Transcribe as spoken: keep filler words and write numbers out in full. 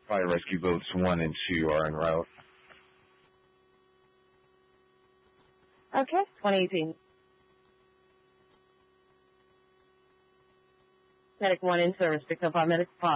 Fire rescue boats one and two are en route. Okay, twenty eighteen. Medic one in service, picked up on Medic five.